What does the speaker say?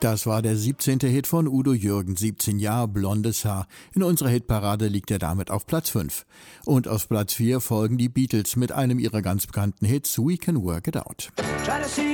Das war der 17. Hit von Udo Jürgens, 17 Jahre, blondes Haar. In unserer Hitparade liegt er damit auf Platz 5. Und auf Platz 4 folgen die Beatles mit einem ihrer ganz bekannten Hits, We Can Work It Out.